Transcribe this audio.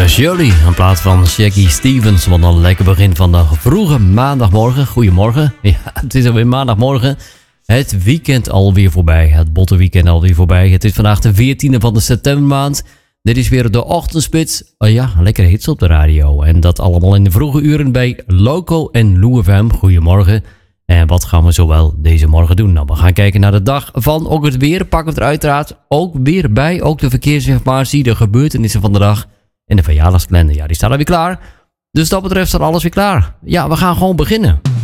Shirley in plaats van Shaggy Stevens. Wat een lekker begin van de vroege maandagmorgen. Goedemorgen. Ja, het is alweer maandagmorgen. Het weekend alweer voorbij. Het botte weekend alweer voorbij. Het is vandaag de 14e van de septembermaand. Dit is weer de ochtendspits. Oh ja, lekkere hits op de radio. En dat allemaal in de vroege uren bij Loco en Lou FM. Goedemorgen. En wat gaan we zowel deze morgen doen? Nou, we gaan kijken naar de dag van ook het weer. Pakken we er uiteraard ook weer bij. Ook de verkeersinformatie, de gebeurtenissen van de dag. En de verjaardagskalender, ja, die staat alweer klaar. Dus dat betreft staat alles weer klaar. Ja, we gaan gewoon beginnen.